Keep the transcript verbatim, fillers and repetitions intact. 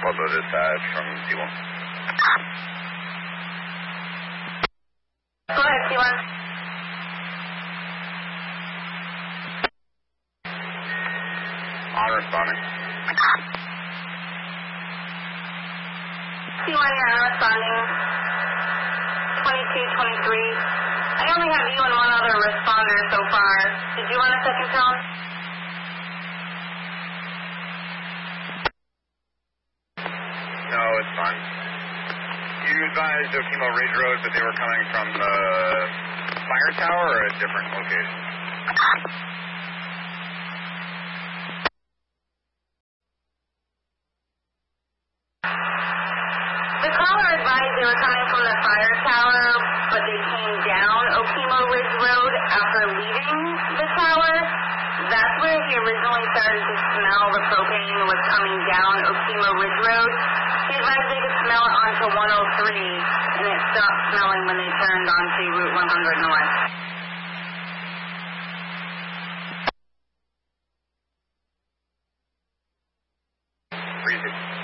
Pueblo dispatch from T one. Go ahead, T one. On responding. T one, you're on responding. twenty-two twenty-three. I only have you and one other responder so far. Did you want a second tone? No, it's fine. You advised Okemo Ridge Road, but they were coming from the fire tower or a different location? The caller advised they were coming from the fire tower, but they came down Okemo Ridge Road after leaving the tower. That's where he originally started to smell the propane was coming down Okemo Ridge Road. He advised they could smell it onto one oh three, and it stopped smelling when they turned onto Route one hundred North. Freezing.